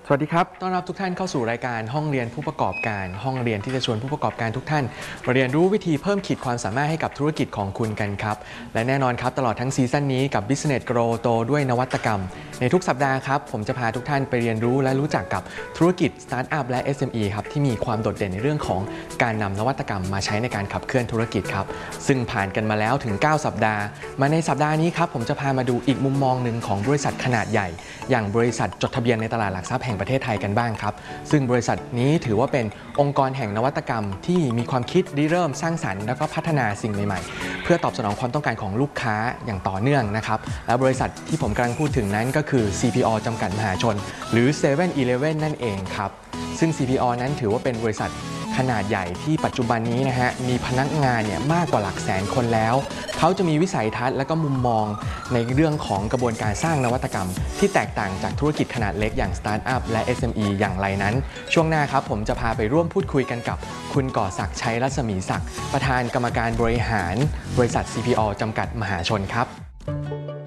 สวัสดีครับต้อนรับทุกท่านเข้าสู่รายการห้องเรียนผู้ประกอบการห้องเรียนที่จะชวนผู้ประกอบการทุกท่านมาเรียนรู้วิธีเพิ่มขีดความสามารถให้กับธุรกิจของคุณกันครับและแน่นอนครับตลอดทั้งซีซั่นนี้กับ Business Grow โตด้วยนวัตกรรมในทุกสัปดาห์ครับผมจะพาทุกท่านไปเรียนรู้และรู้จักกับธุรกิจสตาร์ทอัพและ SME ครับที่มีความโดดเด่นในเรื่องของการนำนวัตกรรมมาใช้ในการขับเคลื่อนธุรกิจครับซึ่งผ่านกันมาแล้วถึง9สัปดาห์มาในสัปดาห์นี้ครับผมจะพามาดูอีกมุมมองหนึ่งของบริษัทขนาดใหญ่อย่างบริษัทจดทะเบียนในตลาดหลักทรัพย์แห่งประเทศไทยกันบ้างครับซึ่งบริษัทนี้ถือว่าเป็นองค์กรแห่งนวัตกรรมที่มีความคิดริเริ่มสร้างสรรค์แล้วก็พัฒนาสิ่งใหม่ๆเพื่อตอบสนองความต้องการของลูกค้าอย่างต่อเนื่องนะครับและบริษัทที่ผมกำลังพูดถึงนั้นก็คือ CPO จำกัดมหาชนหรือ 7-Eleven นั่นเองครับซึ่ง CPO นั้นถือว่าเป็นบริษัทขนาดใหญ่ที่ปัจจุบันนี้นะฮะมีพนักงานเนี่ยมากกว่าหลักแสนคนแล้วเขาจะมีวิสัยทัศน์และก็มุมมองในเรื่องของกระบวนการสร้างนวัตกรรมที่แตกต่างจากธุรกิจขนาดเล็กอย่างสตาร์ทอัพและ SME อย่างไรนั้นช่วงหน้าครับผมจะพาไปร่วมพูดคุยกันกับคุณก่อศักดิ์ชัยรัศมีศักดิ์ประธานกรรมการบริหารบริษัท CPO จำกัดมหาชนครับ